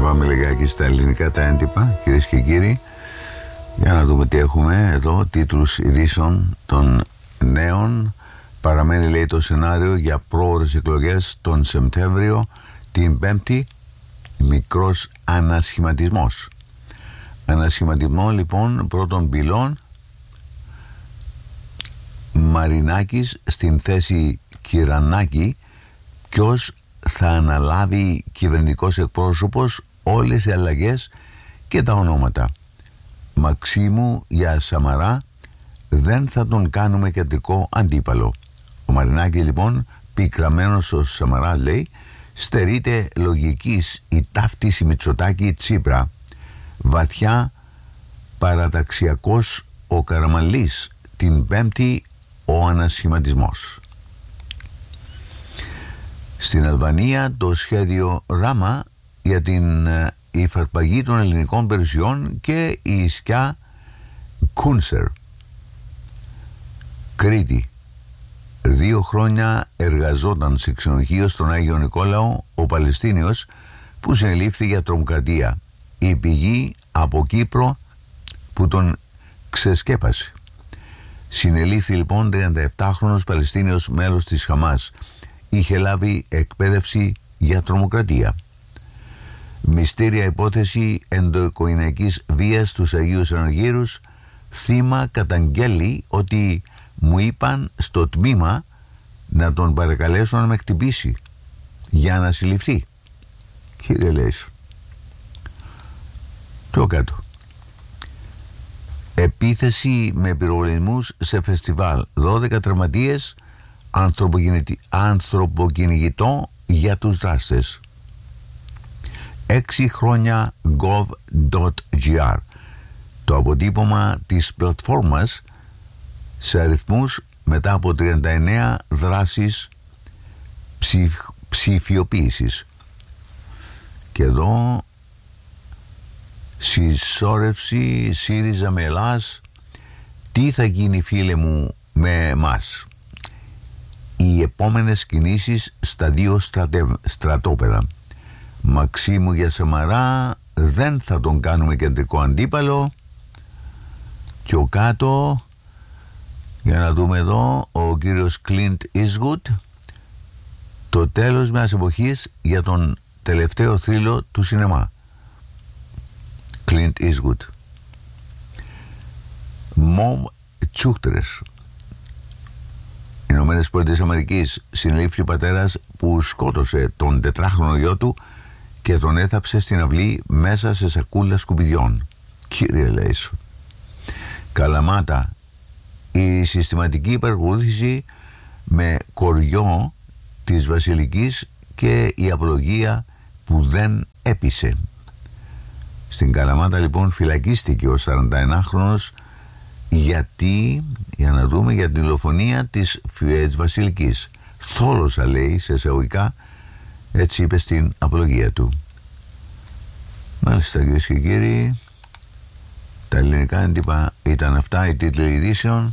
πάμε λιγάκι στα ελληνικά τα έντυπα, κυρίες και κύριοι, για να δούμε τι έχουμε εδώ. Τίτλους ειδήσεων των νέων. Παραμένει, λέει, το σενάριο για πρόωρες εκλογές τον Σεπτέμβριο. Την Πέμπτη, μικρός ανασχηματισμός. Ανασχηματισμό, λοιπόν, πρώτων πυλών. Μαρινάκης στην θέση Κυρανάκη. Ποιος θα αναλάβει κυβερνητικός εκπρόσωπος, όλες οι αλλαγές και τα ονόματα. Μαξίμου για Σαμαρά, δεν θα τον κάνουμε κεντρικό αντίπαλο. Ο Μαρινάκη, λοιπόν, πικραμένος στο Σαμαρά, λέει, στερείται λογικής η ταύτιση Μητσοτάκη-Τσίπρα. Βαθιά παραταξιακός ο Καραμανλής. Την Πέμπτη ο ανασχηματισμός. Στην Αλβανία το σχέδιο Ράμα για την υφαρπαγή των ελληνικών περιουσιών και η σκιά Κούνσερ. Κρήτη. 2 χρόνια εργαζόταν σε ξενοδοχείο στον Άγιο Νικόλαο ο Παλαιστίνιος που συνελήφθη για τρομοκρατία. Η πηγή από Κύπρο που τον ξεσκέπασε. Συνελήφθη, λοιπόν, 37χρονος Παλαιστίνιος μέλος της Χαμάς. Είχε λάβει εκπαίδευση για τρομοκρατία. Μυστήρια υπόθεση ενδοοικογενειακής βίας στους Αγίους Αναργύρους. Θύμα καταγγέλει ότι μου είπαν στο τμήμα να τον παρακαλέσω να με χτυπήσει για να συλληφθεί. Κύριε Λέης, πιο κάτω. Επίθεση με πυροβολισμούς σε φεστιβάλ. 12 τραυματίες, ανθρωποκυνηγητό για τους δράστες. 6 χρόνια gov.gr. Το αποτύπωμα της πλατφόρμας σε αριθμούς μετά από 39 δράσεις ψηφιοποίησης. Και εδώ συσσόρευση ΣΥΡΙΖΑ με Ελλάς. Τι θα γίνει, φίλε μου, με εμάς? Οι επόμενες κινήσεις στα 2 στρατόπεδα. Μαξίμου για Σαμαρά, δεν θα τον κάνουμε κεντρικό αντίπαλο. Πιο κάτω, για να δούμε εδώ, ο κύριος Clint Eastwood. Το τέλος μιας εποχής για τον τελευταίο θρύλο του σινεμά. Clint Eastwood. Μοβ Τσούχτερες. Ηνωμένες Πολιτείες Αμερικής. Συνελήφθη πατέρας που σκότωσε τον 4χρονο γιο του και τον έθαψε στην αυλή μέσα σε σακούλα σκουπιδιών. Κύριε Λέης. Καλαμάτα. Η συστηματική παρακολούθηση με κοριό της Βασιλικής και η απολογία που δεν έπεισε. Στην Καλαμάτα, λοιπόν, φυλακίστηκε ο 41χρονος γιατί, για να δούμε, για την δολοφονία της Βασιλικής. Θόλωσα, λέει, σε εισαγωγικά, έτσι είπε στην απολογία του. Μάλιστα, κυρίες και κύριοι, τα ελληνικά έντυπα ήταν αυτά, οι τίτλοι ειδήσεων.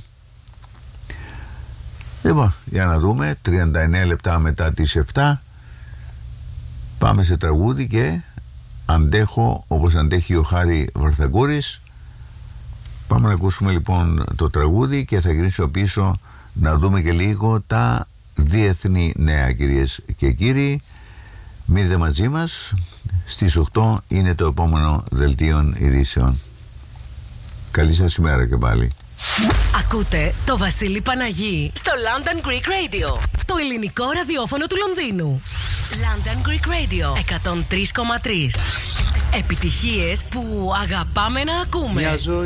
Λοιπόν, για να δούμε, 39 λεπτά μετά τις 7 πάμε σε τραγούδι και αντέχω όπως αντέχει ο Χάρη Βαρθαγκούρης. Πάμε να ακούσουμε, λοιπόν, το τραγούδι και θα γυρίσω πίσω να δούμε και λίγο τα διεθνή νέα, κυρίες και κύριοι. Μείνετε μαζί μας. Στις 8 είναι το επόμενο δελτίο ειδήσεων. Καλή σας ημέρα και πάλι. Ακούτε το Βασίλη Παναγί στο London Greek Radio, το ελληνικό ραδιόφωνο του Λονδίνου. London Greek Radio 103,3. Επιτυχίες που αγαπάμε να ακούμε. Μια ζωή